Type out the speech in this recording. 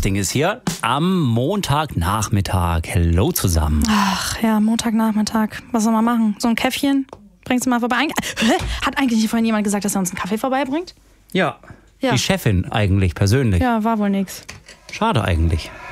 Podcasting ist hier am Montagnachmittag. Hello zusammen. Ach ja, Montagnachmittag. Was soll man machen? So ein Käffchen? Bringst du mal vorbei? Hat eigentlich nicht vorhin jemand gesagt, dass er uns einen Kaffee vorbeibringt? Ja, Ja. die Chefin eigentlich persönlich. Ja, war wohl nix. Schade eigentlich.